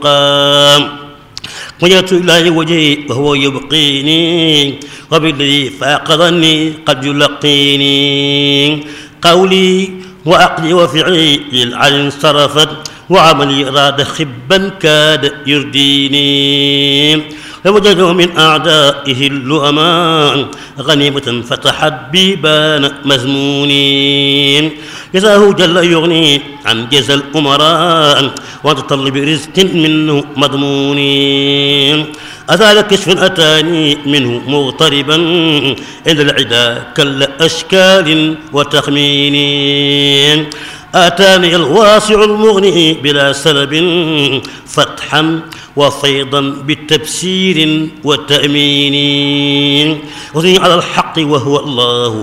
قام وجهت إلى وجهي وهو يبقيني وبالذي فأقضني قد يلقيني قولي وعقلي وفعلي للعين انصرفت وعملي راد خبا كاد يرديني لوجده من أعدائه اللؤمان غنيمة فتحت بيبان مزمونين جزاه جل يغني عن جزى الأمراء وتطل برزق منه مضمونين أزال كشف أتاني منه مغتربا عند العدا كالأشكال وتخمين آتاني الواسع المغني بلا سلب فتحا وفيضا بالتبسير والتأمين وثني على الحق وهو الله